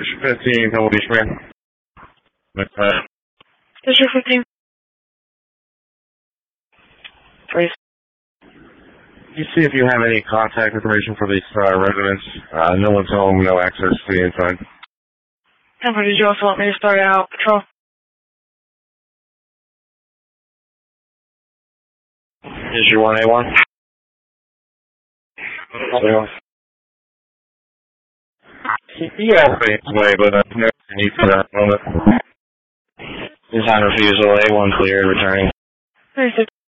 District 15, Double Beach, man. District 15. Please. You see if you have any contact information for these residents. No one's home, no access to the inside. Temper, did you also want me to start out patrol? Is your 1A1? Yeah, way, but no need for that moment. Design refusal, A1 cleared, returning. 36.